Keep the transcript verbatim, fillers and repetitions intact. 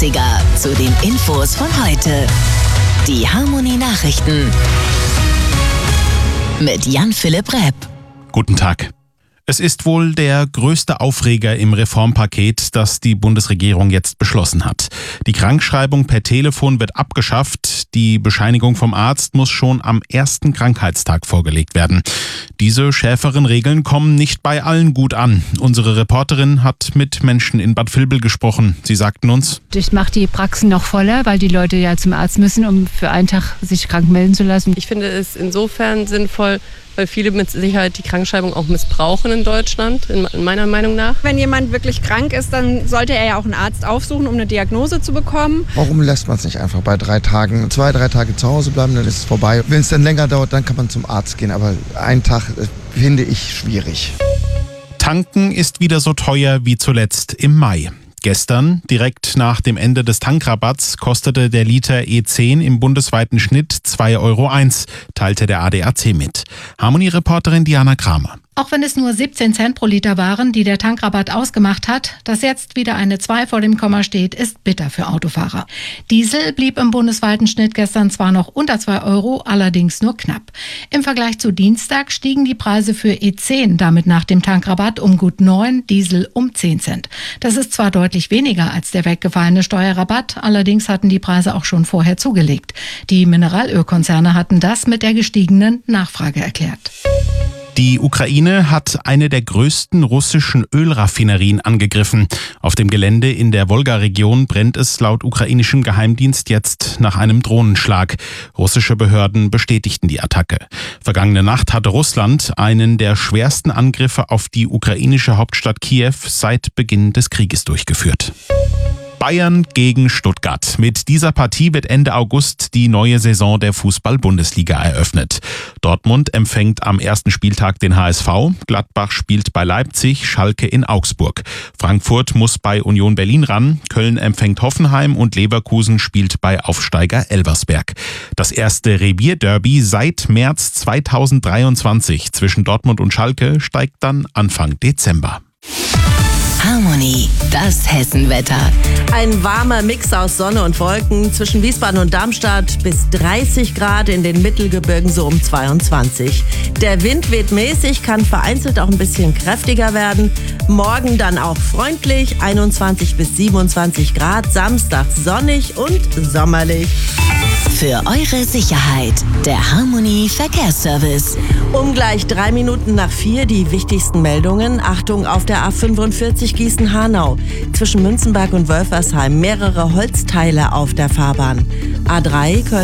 dreißiger zu den Infos von heute. Die Harmony Nachrichten mit Jan-Philipp Repp. Guten Tag. Es ist wohl der größte Aufreger im Reformpaket, das die Bundesregierung jetzt beschlossen hat. Die Krankschreibung per Telefon wird abgeschafft. Die Bescheinigung vom Arzt muss schon am ersten Krankheitstag vorgelegt werden. Diese schärferen Regeln kommen nicht bei allen gut an. Unsere Reporterin hat mit Menschen in Bad Vilbel gesprochen. Sie sagten uns: Das macht die Praxen noch voller, weil die Leute ja zum Arzt müssen, um für einen Tag sich krank melden zu lassen. Ich finde es insofern sinnvoll, weil viele mit Sicherheit die Krankschreibung auch missbrauchen in Deutschland, in meiner Meinung nach. Wenn jemand wirklich krank ist, dann sollte er ja auch einen Arzt aufsuchen, um eine Diagnose zu bekommen. Warum lässt man es nicht einfach bei drei Tagen, zwei, drei Tage zu Hause bleiben, dann ist es vorbei. Wenn es dann länger dauert, dann kann man zum Arzt gehen, aber einen Tag äh, finde ich schwierig. Tanken ist wieder so teuer wie zuletzt im Mai. Gestern, direkt nach dem Ende des Tankrabatts, kostete der Liter E zehn im bundesweiten Schnitt zwei Euro eins, teilte der A D A C mit. Harmony-Reporterin Diana Kramer. Auch wenn es nur siebzehn Cent pro Liter waren, die der Tankrabatt ausgemacht hat, dass jetzt wieder eine zwei vor dem Komma steht, ist bitter für Autofahrer. Diesel blieb im bundesweiten Schnitt gestern zwar noch unter zwei Euro, allerdings nur knapp. Im Vergleich zu Dienstag stiegen die Preise für E zehn damit nach dem Tankrabatt um gut neun, Diesel um zehn Cent. Das ist zwar deutlich weniger als der weggefallene Steuerrabatt, allerdings hatten die Preise auch schon vorher zugelegt. Die Mineralölkonzerne hatten das mit der gestiegenen Nachfrage erklärt. Die Ukraine hat eine der größten russischen Ölraffinerien angegriffen. Auf dem Gelände in der Wolga-Region brennt es laut ukrainischem Geheimdienst jetzt nach einem Drohnenschlag. Russische Behörden bestätigten die Attacke. Vergangene Nacht hatte Russland einen der schwersten Angriffe auf die ukrainische Hauptstadt Kiew seit Beginn des Krieges durchgeführt. Bayern gegen Stuttgart. Mit dieser Partie wird Ende August die neue Saison der Fußball-Bundesliga eröffnet. Dortmund empfängt am ersten Spieltag den H S V, Gladbach spielt bei Leipzig, Schalke in Augsburg. Frankfurt muss bei Union Berlin ran, Köln empfängt Hoffenheim und Leverkusen spielt bei Aufsteiger Elversberg. Das erste Revierderby seit März zweitausenddreiundzwanzig zwischen Dortmund und Schalke steigt dann Anfang Dezember. Harmony, das Hessenwetter. Ein warmer Mix aus Sonne und Wolken zwischen Wiesbaden und Darmstadt bis dreißig Grad, in den Mittelgebirgen so um zweiundzwanzig. Der Wind weht mäßig, kann vereinzelt auch ein bisschen kräftiger werden. Morgen dann auch freundlich, einundzwanzig bis siebenundzwanzig Grad, Samstag sonnig und sommerlich. Für eure Sicherheit, der Harmony Verkehrsservice. Um gleich drei Minuten nach vier die wichtigsten Meldungen. Achtung auf der A fünfundvierzig Gießen-Hanau. Zwischen Münzenberg und Wölfersheim mehrere Holzteile auf der Fahrbahn. A drei Köln